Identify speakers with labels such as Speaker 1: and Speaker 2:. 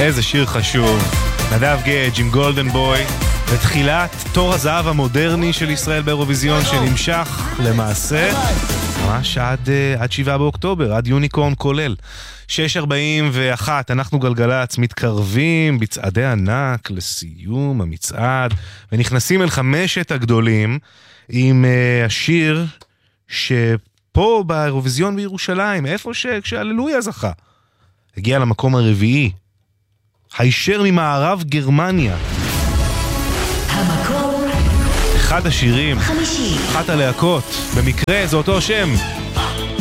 Speaker 1: איזה שיר חשוב. נדב גדג' עם גולדן בוי, ותחילת תור הזהב המודרני של ישראל באירוויזיון, שנמשך למעשה ממש עד 7 באוקטובר, עד יוניקורן כולל. 6:41, אנחנו גלגלץ מתקרבים בצעדי ענק לסיום המצעד, ונכנסים אל 5 הגדולים עם השיר שפה באירוויזיון בירושלים, איפה כשהללויה זכה, הגיע למקום הרביעי, הישר ממערב גרמניה.
Speaker 2: המקום
Speaker 1: אחד השירים,
Speaker 2: 50.
Speaker 1: אחת הלהקות, במקרה זה אותו שם,